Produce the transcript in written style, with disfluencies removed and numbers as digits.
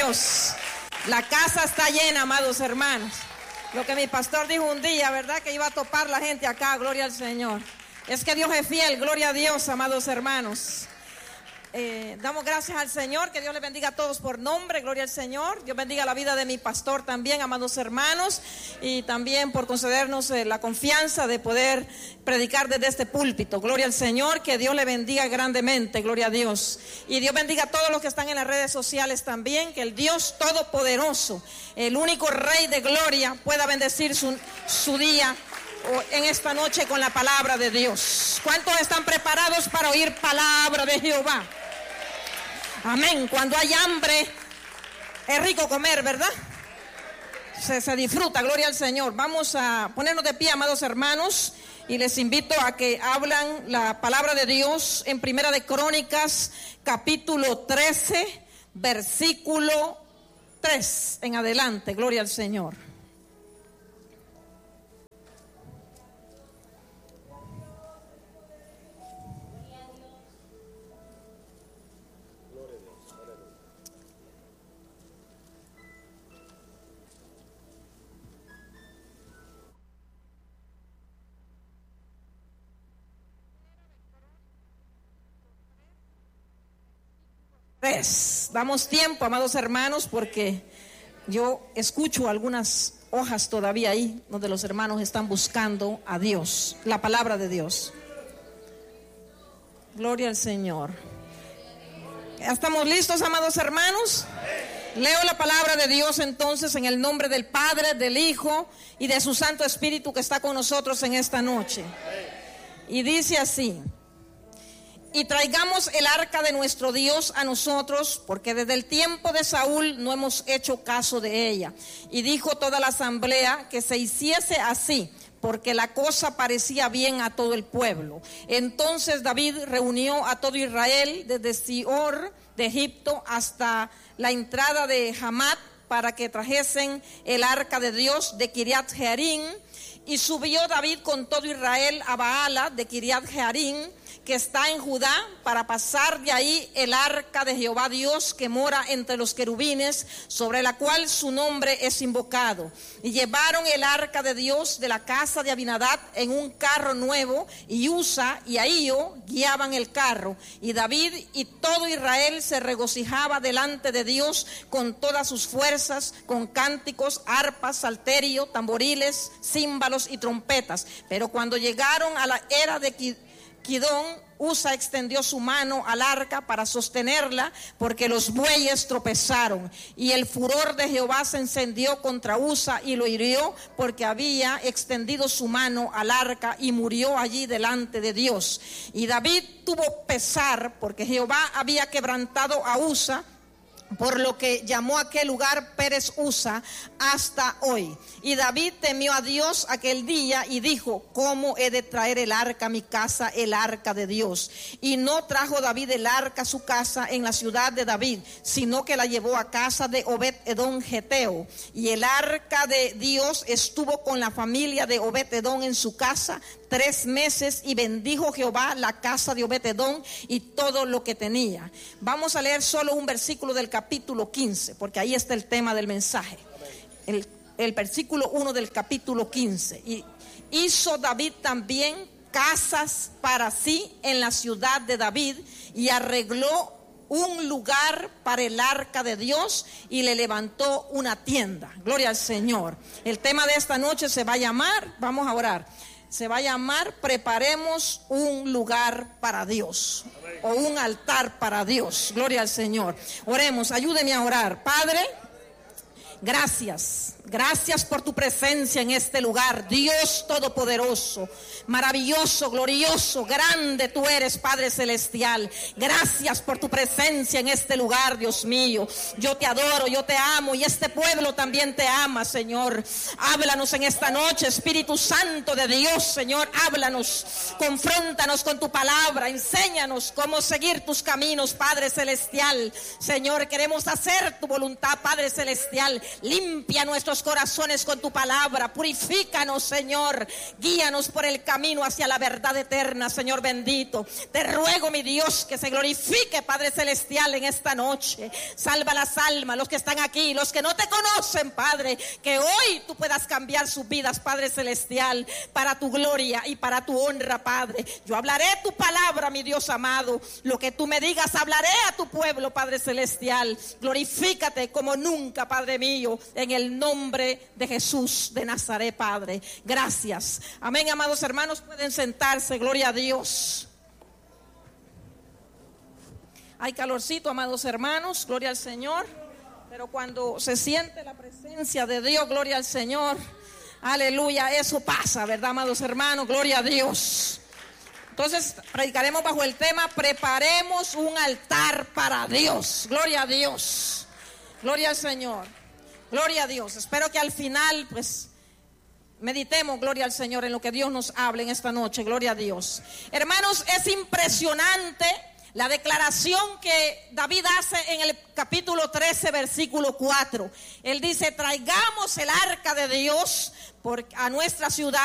Dios. La casa está llena, amados hermanos. Lo que mi pastor dijo un día, ¿verdad? Que iba a topar la gente acá, gloria al Señor. Es que Dios es fiel, gloria a Dios, amados hermanos. Damos gracias al Señor, que Dios les bendiga a todos por nombre, gloria al Señor. Dios bendiga la vida de mi pastor también, amados hermanos, y también por concedernos la confianza de poder predicar desde este púlpito, gloria al Señor, que Dios le bendiga grandemente, gloria a Dios. Y Dios bendiga a todos los que están en las redes sociales también, que el Dios Todopoderoso, el único Rey de gloria, pueda bendecir su día en esta noche con la palabra de Dios. ¿Cuántos están preparados para oír palabra de Jehová? Amén. Cuando hay hambre es rico comer, ¿verdad? Se disfruta, gloria al Señor. Vamos a ponernos de pie, amados hermanos, y les invito a que hablan la palabra de Dios en Primera de Crónicas, capítulo 13, versículo 3 en adelante, gloria al Señor. Damos tiempo, amados hermanos, porque yo escucho algunas hojas todavía ahí donde los hermanos están buscando a Dios, la palabra de Dios. Gloria al Señor. ¿Estamos listos, amados hermanos? Leo la palabra de Dios entonces en el nombre del Padre, del Hijo y de su Santo Espíritu que está con nosotros en esta noche. Y dice así: y traigamos el arca de nuestro Dios a nosotros, porque desde el tiempo de Saúl no hemos hecho caso de ella. Y dijo toda la asamblea que se hiciese así, porque la cosa parecía bien a todo el pueblo. Entonces David reunió a todo Israel desde Sior de Egipto hasta la entrada de Hamat, para que trajesen el arca de Dios de Kiriat Jearim. Y subió David con todo Israel a Baala de Kiriat Jearim, que está en Judá, para pasar de ahí el arca de Jehová Dios, que mora entre los querubines, sobre la cual su nombre es invocado. Y llevaron el arca de Dios de la casa de Abinadab en un carro nuevo, y Usa y Ahío guiaban el carro. Y David y todo Israel se regocijaba delante de Dios con todas sus fuerzas, con cánticos, arpas, salterio, tamboriles, címbalos y trompetas. Pero cuando llegaron a la era de Kidón, Usa extendió su mano al arca para sostenerla, porque los bueyes tropezaron. Y el furor de Jehová se encendió contra Usa y lo hirió, porque había extendido su mano al arca, y murió allí delante de Dios. Y David tuvo pesar, porque Jehová había quebrantado a Usa, por lo que llamó aquel lugar Pérez Usa hasta hoy. Y David temió a Dios aquel día y dijo: ¿cómo he de traer el arca a mi casa, el arca de Dios? Y no trajo David el arca a su casa en la ciudad de David, sino que la llevó a casa de Obed-edom Geteo. Y el arca de Dios estuvo con la familia de Obed-edom en su casa 3 meses, y bendijo Jehová la casa de Obed-edom y todo lo que tenía. Vamos a leer solo un versículo del capítulo 15, porque ahí está el tema del mensaje. El versículo 1 del capítulo 15. Y hizo David también casas para sí en la ciudad de David, y arregló un lugar para el arca de Dios, y le levantó una tienda. Gloria al Señor. El tema de esta noche se va a llamar, vamos a orar, se va a llamar: preparemos un lugar para Dios, o un altar para Dios. Gloria al Señor. Oremos, ayúdeme a orar. Padre, gracias. Gracias por tu presencia en este lugar, Dios Todopoderoso, maravilloso, glorioso, grande tú eres, Padre Celestial. Gracias por tu presencia en este lugar, Dios mío. Yo te adoro, yo te amo, y este pueblo también te ama, Señor. Háblanos en esta noche, Espíritu Santo de Dios, Señor. Háblanos, confróntanos con tu palabra, enséñanos cómo seguir tus caminos, Padre Celestial. Señor, queremos hacer tu voluntad, Padre Celestial. Limpia nuestros corazones con tu palabra. Purifícanos, Señor. Guíanos por el camino hacia la verdad eterna, Señor bendito. Te ruego, mi Dios, que se glorifique, Padre celestial, en esta noche. Salva las almas, los que están aquí, los que no te conocen, Padre. Que hoy tú puedas cambiar sus vidas, Padre celestial, para tu gloria y para tu honra, Padre. Yo hablaré tu palabra, mi Dios amado. Lo que tú me digas, hablaré a tu pueblo, Padre celestial. Glorifícate como nunca, Padre mío, en el nombre de Jesús de Nazaret, Padre. Gracias. Amén, amados hermanos, pueden sentarse. Gloria a Dios. Hay calorcito, amados hermanos, gloria al Señor. Pero cuando se siente la presencia de Dios, gloria al Señor, aleluya, eso pasa, ¿verdad, amados hermanos? Gloria a Dios. Entonces predicaremos bajo el tema: preparemos un altar para Dios. Gloria a Dios, gloria al Señor, gloria a Dios. Espero que al final pues meditemos, gloria al Señor, en lo que Dios nos hable en esta noche. Gloria a Dios. Hermanos, es impresionante la declaración que David hace en el capítulo 13, versículo 4. Él dice: traigamos el arca de Dios a nuestra ciudad